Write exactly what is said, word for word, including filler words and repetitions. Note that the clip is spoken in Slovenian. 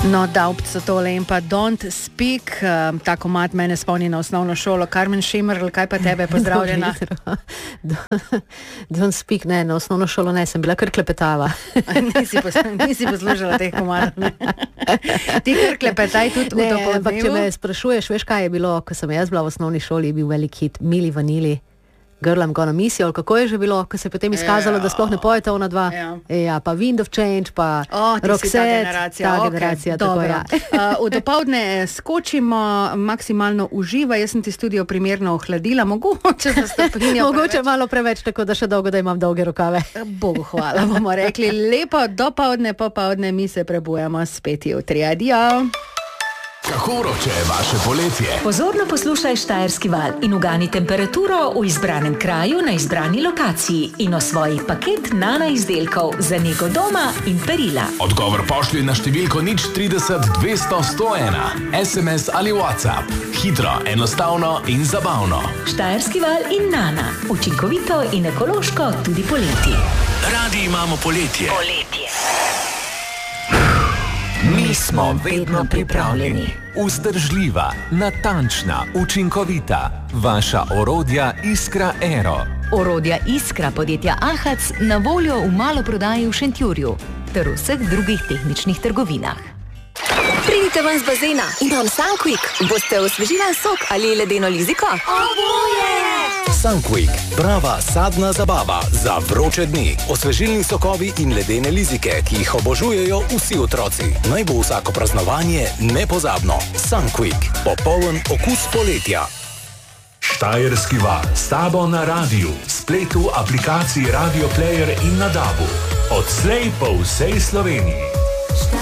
No, Daubc so tole in pa Don't Speak, uh, ta komad mene spomni na osnovno šolo. Carmen Šimerl, kaj pa tebe, pozdravljena. Don't Speak, ne, na osnovno šolo ne, sem bila kar klepetava. nisi, pos, nisi poslušala teh komadov, ne. Ti kar klepetaj tudi ne, v dopoldnevu. Ampak če me sprašuješ, veš kaj je bilo, ko sem jaz bila v osnovni šoli, je bil velik hit Milli Vanilli. Girl, I'm gonna miss you, ali kako je že bilo, ko se je potem izkazalo, yeah. da sploh ne pojeta ona dva. Yeah. Ja, pa Wind of Change, pa oh, Roxette, ta generacija. Ta okay, generacija tako, ja. uh, v dopoldne skočimo, maksimalno uživa, jaz sem ti studio primerno ohladila, mogoče za stopinjo Mogoče preveč. Malo preveč, tako da še dolgo, da imam dolge rokave. Bogu hvala, bomo rekli. Lepo dopoldne, popoldne, mi se prebujamo spet jutri. Adijo. Kako vroče je vaše poletje? Pozorno poslušaj Štajerski val in ugani temperaturo v izbranem kraju na izbrani lokaciji in osvoji paket Nana izdelkov za nego doma in perila. Odgovor pošlji na številko nič trideset dvesto sto ena, es em es ali WhatsApp. Hitro, enostavno in zabavno. Štajerski val in Nana. Učinkovito in ekološko tudi poleti. Radi imamo poletje. Poletje. Mi smo vedno pripravljeni. Vzdržljiva, natančna, učinkovita. Vaša orodja Iskra Aero. Orodja Iskra podjetja Ahac na voljo v maloprodaji v Šentjurju ter v vseh drugih tehničnih trgovinah. Pridite ven z bazena, imam Sunquick. Boste osvežila sok ali ledeno liziko? Oboje! Sunquick, prava sadna zabava za vroče dni. Osvežilni sokovi in ledene lizike, ki jih obožujejo vsi otroci. Naj bo vsako praznovanje nepozabno. Sunquick, popoln okus poletja. Štajerski val, s tabo na radiju, spletu, aplikaciji Radio Player in na dabu. Odslej po vsej Sloveniji.